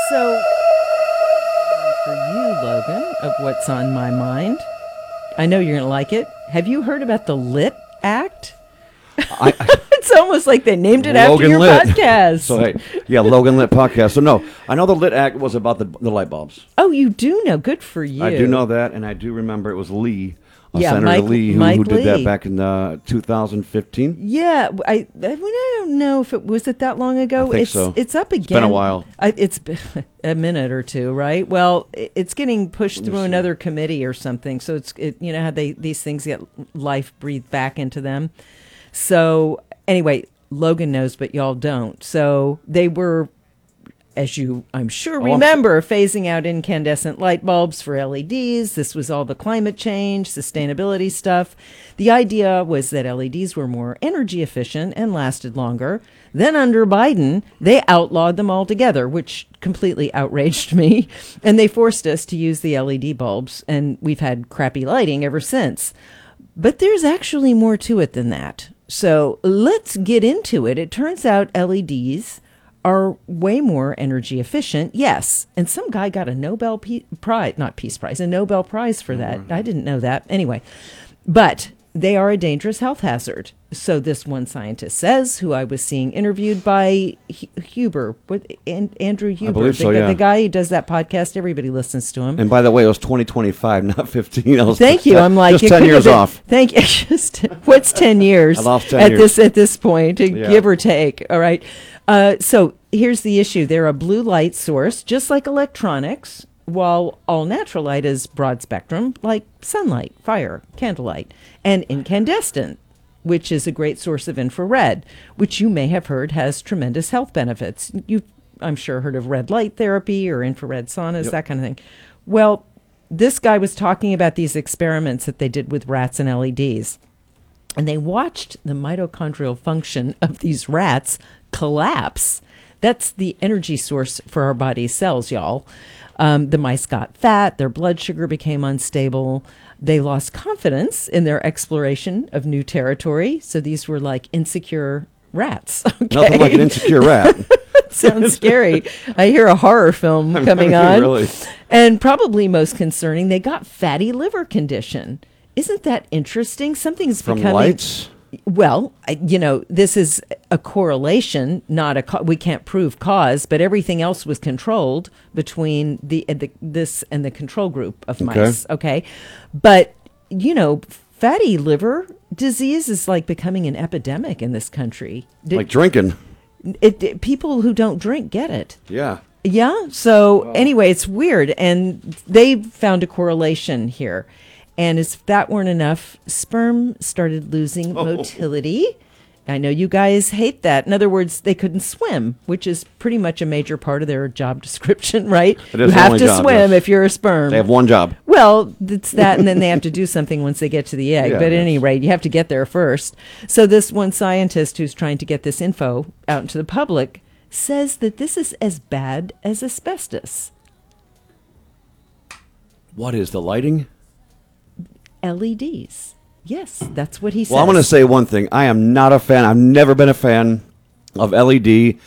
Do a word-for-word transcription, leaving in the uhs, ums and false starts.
So, for you, Logan, of what's on my mind, I know you're going to like it. Have you heard about the Lit Act? I, I, It's almost like they named it Logan after your Lit. podcast. So, hey, yeah, Logan Lit podcast. So, no, I know the Lit Act was about the, the light bulbs. Oh, you do know. Good for you. I do know that, and I do remember it was Lee, uh, Yeah, Senator Mike- Lee, who, Mike who did Lee. that back in uh, two thousand fifteen. Yeah, I, I, I don't know if it was it that long ago. I think it's so. it's up again. It's been a while. I, it's been a minute or two, right? Well, it, it's getting pushed me through see. another committee or something. So it's it, you know how they these things get life breathed back into them. So anyway, Logan knows, but y'all don't. So they were, as you, I'm sure, Oh, I'm remember, phasing out incandescent light bulbs for L E Ds. This was all the climate change, sustainability stuff. The idea was that L E Ds were more energy efficient and lasted longer. Then under Biden, they outlawed them altogether, which completely outraged me. And they forced us to use the L E D bulbs, and we've had crappy lighting ever since. But there's actually more to it than that. So let's get into it. It turns out L E Ds are way more energy efficient. Yes. And some guy got a Nobel Pe- Prize, not Peace Prize, a Nobel Prize for that. I didn't know that. Anyway, but they are a dangerous health hazard. So this one scientist says, who I was seeing interviewed by Hu- Huber, with An- Andrew Huber, believe the, so, gu- yeah. the guy who does that podcast. Everybody listens to him. And by the way, it was twenty twenty-five, not fifteen. I was Thank you. I'm like just it ten could have years been- off. Thank you. Just what's ten years? I lost ten at years. this at this point, Yeah. give or take. All right. Uh, so here's the issue: they're a blue light source, just like electronics, while all natural light is broad spectrum, like sunlight, fire, candlelight, and incandescent, which is a great source of infrared, which you may have heard has tremendous health benefits. You've, I'm sure, heard of red light therapy or infrared saunas, Yep. that kind of thing. Well, this guy was talking about these experiments that they did with rats and L E Ds. And they watched the mitochondrial function of these rats collapse. That's the energy source for our body's cells, y'all. Um, the mice got fat, their blood sugar became unstable. They lost confidence in their exploration of new territory. So these were like insecure rats. Okay? Nothing like an insecure rat. Sounds scary. I hear a horror film coming on. Really? And probably most concerning, they got fatty liver condition. Isn't that interesting? Something's From becoming lights? well, I, you know, this is a correlation, not a co- we can't prove cause, but everything else was controlled between the, uh, the this and the control group of Okay. mice. Okay, but you know, fatty liver disease is like becoming an epidemic in this country. Did- Like drinking. it, it- people who don't drink get it. Yeah. Yeah. So anyway, it's weird, and they found a correlation here. And as if that weren't enough, sperm started losing Oh. motility. I know you guys hate that. In other words, they couldn't swim, which is pretty much a major part of their job description, right? It You is the have only to job, swim yes. if you're a sperm. They have one job. Well, it's that, and then they have to do something once they get to the egg. Yeah, but at yes. any rate, you have to get there first. So this one scientist who's trying to get this info out into the public says that this is as bad as asbestos. What is the lighting? L E Ds. Yes, that's what he says. Well, I'm going to say one thing. I am not a fan. I've never been a fan of L E D